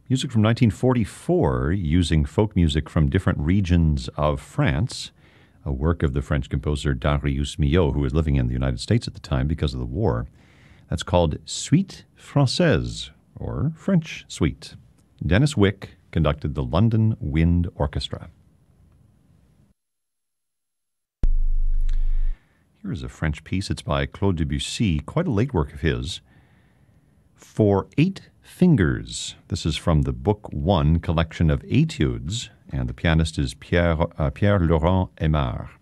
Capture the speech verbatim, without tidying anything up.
Music from nineteen forty-four, using folk music from different regions of France, a work of the French composer Darius Milhaud, who was living in the United States at the time because of the war. That's called Suite Française, or French Suite. Dennis Wick conducted the London Wind Orchestra. Here is a French piece. It's by Claude Debussy, quite a late work of his. For Eight Fingers. This is from the Book One collection of Etudes, and the pianist is Pierre, uh, Pierre Laurent Aimard.